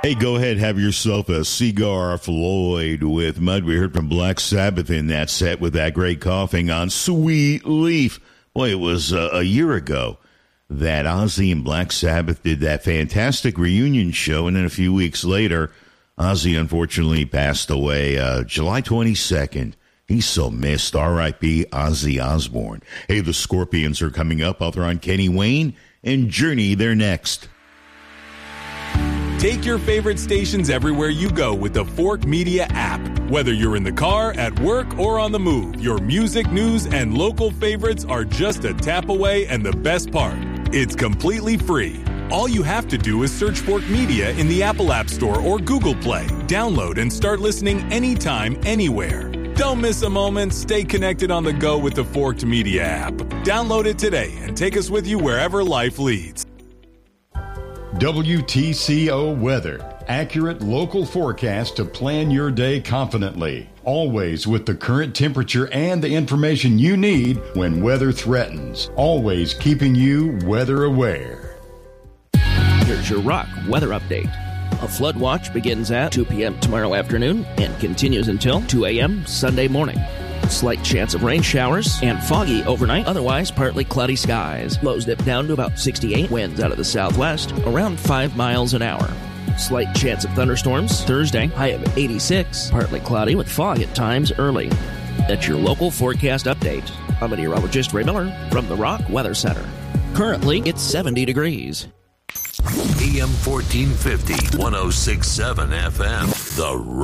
Hey, go ahead, have yourself a cigar Floyd with Mud. We heard from Black Sabbath in that set with that great coughing on Sweet Leaf. Boy, it was a year ago that Ozzy and Black Sabbath did that fantastic reunion show, and then a few weeks later, Ozzy unfortunately passed away July 22nd. He's so missed. R.I.P. Ozzy Osbourne. Hey, the Scorpions are coming up. Author on Kenny Wayne and Journey, they're next. Take your favorite stations everywhere you go with the Fork Media app. Whether you're in the car, at work, or on the move, your music, news, and local favorites are just a tap away, and the best part, it's completely free. All you have to do is search Fork Media in the Apple App Store or Google Play. Download and start listening anytime, anywhere. Don't miss a moment. Stay connected on the go with the Forked Media app. Download it today and take us with you wherever life leads. WTCO Weather. Accurate local forecast to plan your day confidently. Always with the current temperature and the information you need when weather threatens. Always keeping you weather aware. Here's your Rock weather update. A flood watch begins at 2 p.m. tomorrow afternoon and continues until 2 a.m. Sunday morning. Slight chance of rain showers and foggy overnight, otherwise partly cloudy skies. Lows dip down to about 68, winds out of the southwest, around 5 miles an hour. Slight chance of thunderstorms Thursday, high of 86, partly cloudy with fog at times early. That's your local forecast update. I'm meteorologist Ray Miller from the Rock Weather Center. Currently, it's 70 degrees. AM 1450, 106.7 FM, The Rock.